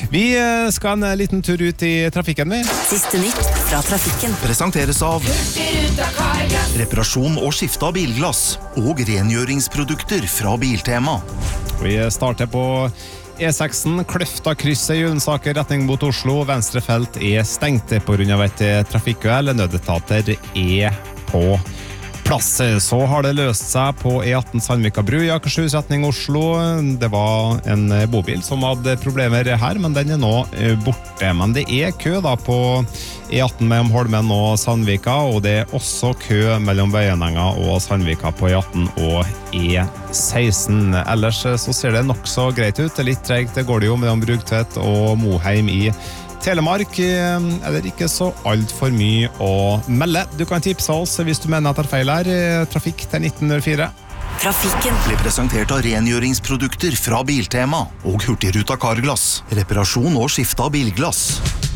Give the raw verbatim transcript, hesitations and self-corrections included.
Vi skal en liten tur ut i trafikken vi. Siste nytt fra trafikken. Presenteres av reparasjon og skifte av bilglass og rengjøringsprodukter fra Biltema. Vi starter på E seks, Kløfta krysset i Ullensaker retning mot Oslo. Venstre felt er stengt på grunn av et trafikkuhell. Nødetater er på plass. Så har det løst seg på E atten Sandvika bru i Akershus retning Oslo. Det var en bobil som hadde problemer her, men den er nå borte. Men det er kø da på E atten mellom Holmen og Sandvika, og det er også kø mellom Veienenga og Sandvika på E atten og E seksten. Ellers så ser det nok så greit ut. Det er litt tregt, det går det jo mellom Brugtvedt og Moheim i Telemark, eller ikke så alt for mye å melde. Du kan tipse oss hvis du mener at det er feil her. Trafikk til nitten null fire. Trafikken Ble presentert av rengjøringsprodukter fra Biltema og Hurtigruta Carglass. Reparasjon og skifte av bilglass.